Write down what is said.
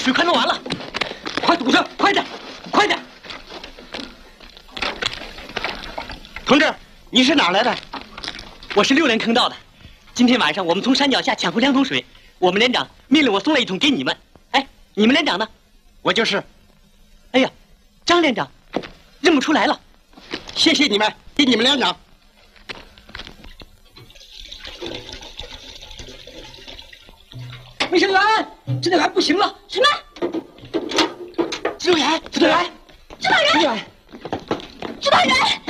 水快弄完了，快堵上，快点，快点！同志，你是哪儿来的？我是6连坑道的。今天晚上我们从山脚下抢回2桶水，我们连长命令我送了1桶给你们。哎，你们连长呢？我就是。哎呀，张连长，认不出来了。谢谢你们，给你们连长。卫生员，指导员不行了。什么？指导员，指导员，指导员，指导员。